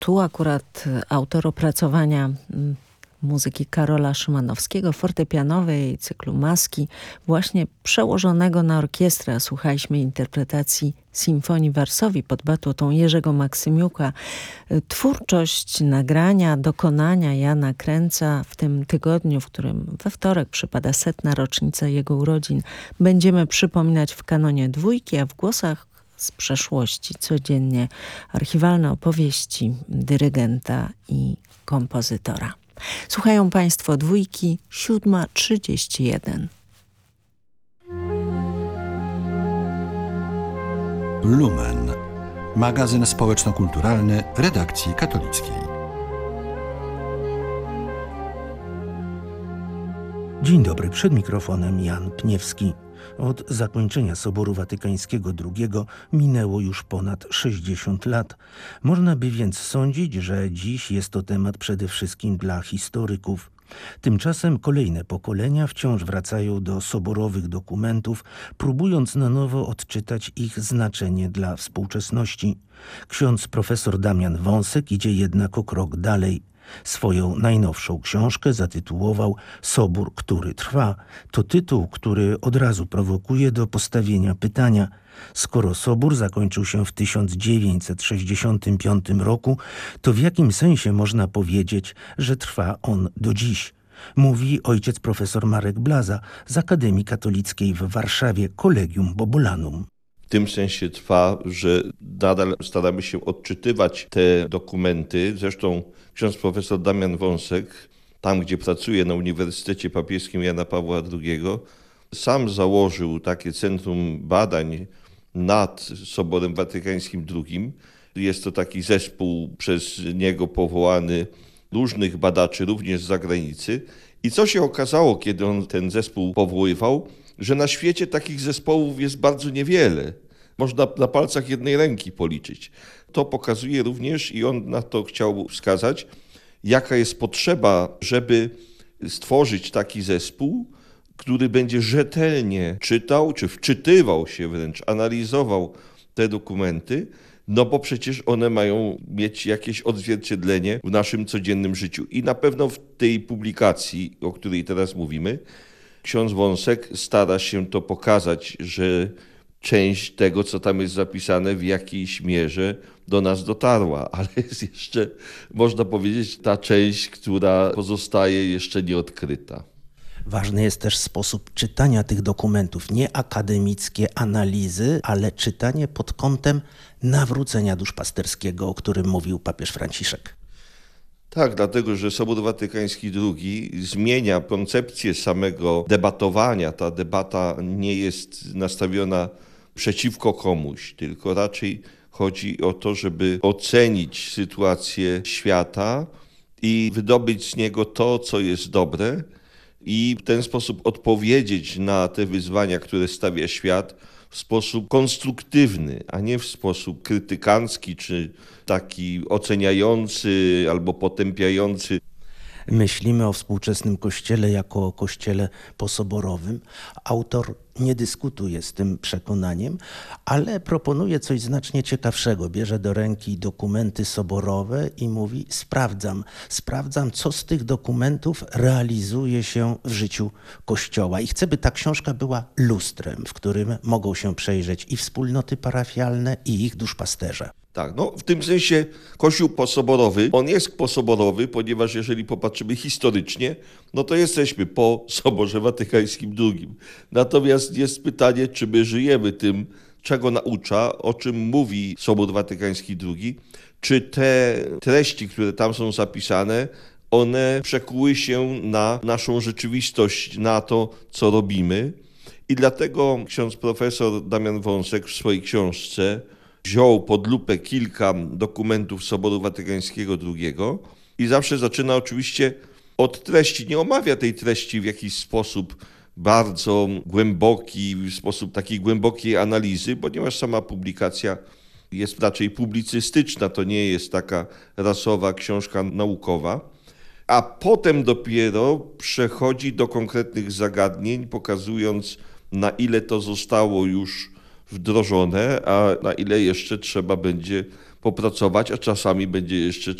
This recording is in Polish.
Tu akurat autor opracowania muzyki Karola Szymanowskiego, fortepianowej, cyklu Maski, właśnie przełożonego na orkiestrę. Słuchaliśmy interpretacji Symfonii Varsovii pod batutą Jerzego Maksymiuka. Twórczość, nagrania, dokonania Jana Kręca w tym tygodniu, w którym we wtorek przypada 100. rocznica jego urodzin, będziemy przypominać w kanonie dwójki, a w głosach z przeszłości codziennie archiwalne opowieści dyrygenta i kompozytora. Słuchają Państwo dwójki, 7:31. Lumen. Magazyn społeczno-kulturalny redakcji katolickiej. Dzień dobry, przed mikrofonem Jan Pniewski. Od zakończenia Soboru Watykańskiego II minęło już ponad 60 lat. Można by więc sądzić, że dziś jest to temat przede wszystkim dla historyków. Tymczasem kolejne pokolenia wciąż wracają do soborowych dokumentów, próbując na nowo odczytać ich znaczenie dla współczesności. Ksiądz profesor Damian Wąsek idzie jednak o krok dalej. Swoją najnowszą książkę zatytułował Sobór, który trwa. To tytuł, który od razu prowokuje do postawienia pytania: skoro Sobór zakończył się w 1965 roku, to w jakim sensie można powiedzieć, że trwa on do dziś? Mówi ojciec profesor Marek Blaza z Akademii Katolickiej w Warszawie, Collegium Bobulanum. W tym sensie trwa, że nadal staramy się odczytywać te dokumenty. Zresztą ksiądz profesor Damian Wąsek, tam gdzie pracuje na Uniwersytecie Papieskim Jana Pawła II, sam założył takie centrum badań nad Soborem Watykańskim II. Jest to taki zespół przez niego powołany różnych badaczy, również z zagranicy. I co się okazało, kiedy on ten zespół powoływał? Że na świecie takich zespołów jest bardzo niewiele. Można na palcach jednej ręki policzyć. To pokazuje również, i on na to chciał wskazać, jaka jest potrzeba, żeby stworzyć taki zespół, który będzie rzetelnie czytał, czy wczytywał się wręcz, analizował te dokumenty, no bo przecież one mają mieć jakieś odzwierciedlenie w naszym codziennym życiu. I na pewno w tej publikacji, o której teraz mówimy, ksiądz Wąsek stara się to pokazać, że część tego, co tam jest zapisane, w jakiejś mierze do nas dotarła, ale jest jeszcze, można powiedzieć, ta część, która pozostaje jeszcze nieodkryta. Ważny jest też sposób czytania tych dokumentów, nie akademickie analizy, ale czytanie pod kątem nawrócenia duszpasterskiego, o którym mówił papież Franciszek. Tak, dlatego że Sobór Watykański II zmienia koncepcję samego debatowania. Ta debata nie jest nastawiona przeciwko komuś, tylko raczej chodzi o to, żeby ocenić sytuację świata i wydobyć z niego to, co jest dobre i w ten sposób odpowiedzieć na te wyzwania, które stawia świat w sposób konstruktywny, a nie w sposób krytykancki czy taki oceniający albo potępiający. Myślimy o współczesnym Kościele jako o Kościele posoborowym. Autor nie dyskutuje z tym przekonaniem, ale proponuje coś znacznie ciekawszego. Bierze do ręki dokumenty soborowe i mówi: sprawdzam, co z tych dokumentów realizuje się w życiu Kościoła. I chcę, by ta książka była lustrem, w którym mogą się przejrzeć i wspólnoty parafialne, i ich duszpasterze. Tak, no w tym sensie Kościół posoborowy, on jest posoborowy, ponieważ jeżeli popatrzymy historycznie, no to jesteśmy po Soborze Watykańskim II. Natomiast jest pytanie, czy my żyjemy tym, czego naucza, o czym mówi Sobór Watykański II, czy te treści, które tam są zapisane, one przekuły się na naszą rzeczywistość, na to, co robimy. I dlatego ksiądz profesor Damian Wąsek w swojej książce wziął pod lupę kilka dokumentów Soboru Watykańskiego II i zawsze zaczyna oczywiście od treści. Nie omawia tej treści w jakiś sposób bardzo głęboki, w sposób takiej głębokiej analizy, ponieważ sama publikacja jest raczej publicystyczna, to nie jest taka rasowa książka naukowa. A potem dopiero przechodzi do konkretnych zagadnień, pokazując, na ile to zostało już wdrożone, a na ile jeszcze trzeba będzie popracować, a czasami będzie jeszcze